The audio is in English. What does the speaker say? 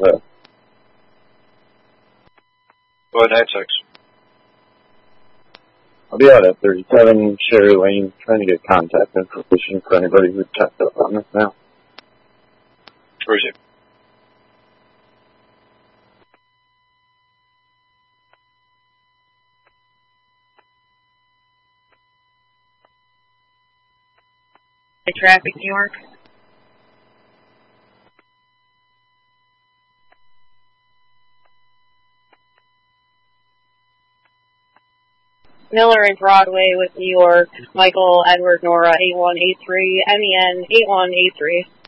Go ahead, 6. I'll be out at 37 Sherry Lane, trying to get contact information for anybody who's checked up on this now. Where is it? Traffic, New York. Miller and Broadway with New York. Michael, Edward, Nora, 8183, MEN, 8183.